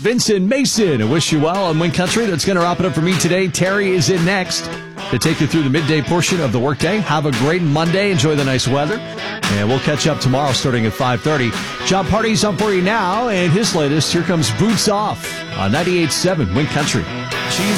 Vincent Mason. I wish you well on Win Country. That's going to wrap it up for me today. Terry is in next to take you through the midday portion of the workday. Have a great Monday. Enjoy the nice weather. And we'll catch up tomorrow starting at 5:30. Job Party's on for you now. And his latest, here comes Boots Off on 98.7 Win Country.